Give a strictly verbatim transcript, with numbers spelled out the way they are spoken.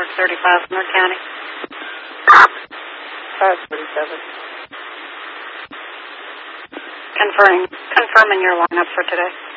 Network thirty-five, North County. five forty-seven. Confirming, confirming your lineup for today.